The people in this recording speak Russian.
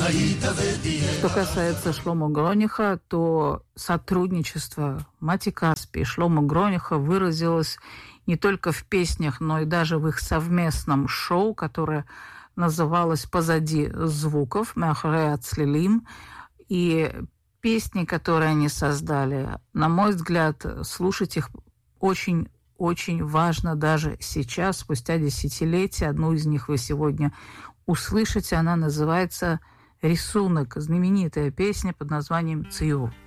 Что касается Шломо Грониха, то сотрудничество Мати Каспи и Шломо Грониха выразилось не только в песнях, но и даже в их совместном шоу, которое называлось «Позади звуков», «Махарей Ацлилим». И песни, которые они создали, на мой взгляд, слушать их очень важно даже сейчас, спустя десятилетия. Одну из них вы сегодня услышите. Она называется «Рисунок», знаменитая песня под названием «Циюр».